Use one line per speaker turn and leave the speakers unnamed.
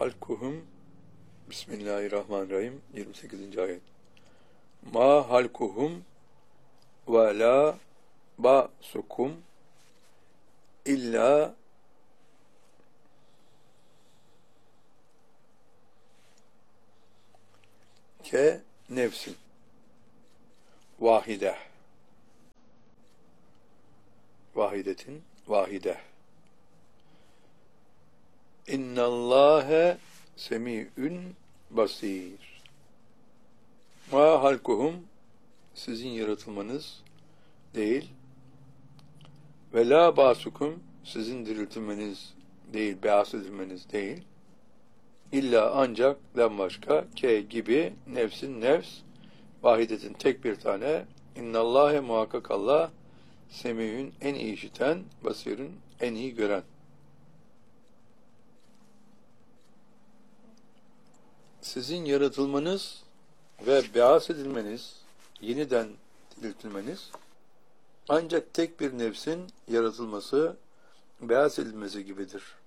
halkuhum Bismillahirrahmanirrahim 28. ayet. Ma halkuhum ve la ba'sukum illa ke nefsin vahide. Vahidetin vahide. İnnallâhe semî'ün basîr. Ma halkuhum sizin yaratılmanız değil ve la ba'sukum sizin diriltilmeniz değil, beas edilmeniz değil. İlla ancak den başka ke gibi nefsin nefs vahidetin tek bir tane innallâhe muhakkak Allah semî'ün en iyi işiten basirün en iyi gören. Sizin yaratılmanız ve beas edilmeniz, yeniden diriltilmeniz ancak tek bir nefsin yaratılması, beas edilmesi gibidir.